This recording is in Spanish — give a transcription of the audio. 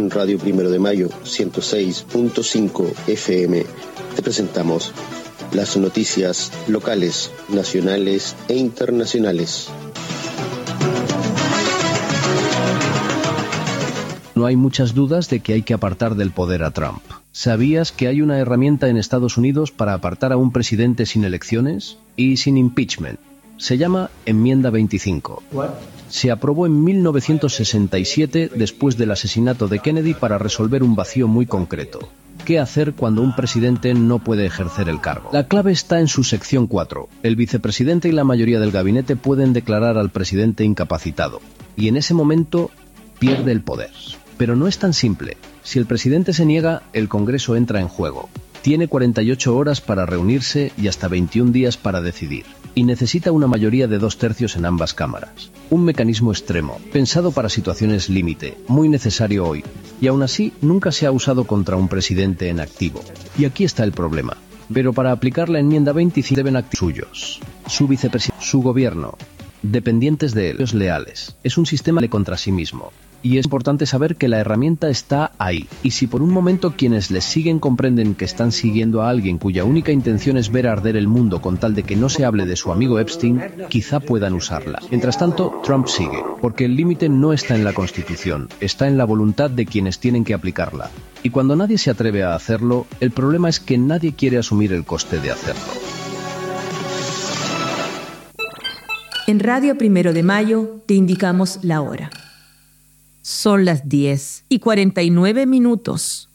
en Radio Primero de Mayo 106.5 FM te presentamos las noticias locales, nacionales e internacionales. No hay muchas dudas de que hay que apartar del poder a Trump. ¿Sabías que hay una herramienta en Estados Unidos para apartar a un presidente sin elecciones y sin impeachment? Se llama Enmienda 25. Se aprobó en 1967 después del asesinato de Kennedy para resolver un vacío muy concreto. ¿Qué hacer cuando un presidente no puede ejercer el cargo? La clave está en su sección 4. El vicepresidente y la mayoría del gabinete pueden declarar al presidente incapacitado, y en ese momento pierde el poder. Pero no es tan simple. Si el presidente se niega, el Congreso entra en juego. Tiene 48 horas para reunirse y hasta 21 días para decidir. Y necesita una mayoría de 2/3 en ambas cámaras. Un mecanismo extremo, pensado para situaciones límite, muy necesario hoy. Y aún así, nunca se ha usado contra un presidente en activo. Y aquí está el problema. Pero para aplicar la enmienda 25 deben activar suyos. Su vicepresidente, su gobierno, dependientes de él, los leales. Es un sistema de contra sí mismo. Y es importante saber que la herramienta está ahí. Y si por un momento quienes les siguen comprenden que están siguiendo a alguien cuya única intención es ver arder el mundo con tal de que no se hable de su amigo Epstein, quizá puedan usarla. Mientras tanto, Trump sigue, porque el límite no está en la Constitución, está en la voluntad de quienes tienen que aplicarla. Y cuando nadie se atreve a hacerlo, el problema es que nadie quiere asumir el coste de hacerlo. En Radio Primero de Mayo te indicamos la hora. Son las 10:49.